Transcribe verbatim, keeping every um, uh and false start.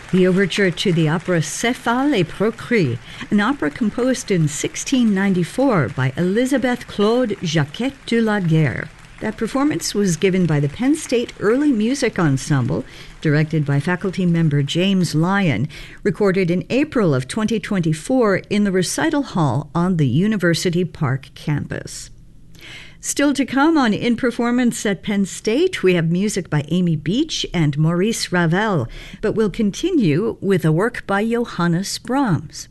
The overture to the opera Céphale et Procris, an opera composed in sixteen ninety-four by Elisabeth Claude Jacquet de la Guerre. That performance was given by the Penn State Early Music Ensemble, directed by faculty member James Lyon, recorded in April of twenty twenty-four in the recital hall on the University Park campus. Still to come on In Performance at Penn State, we have music by Amy Beach and Maurice Ravel, but we'll continue with a work by Johannes Brahms.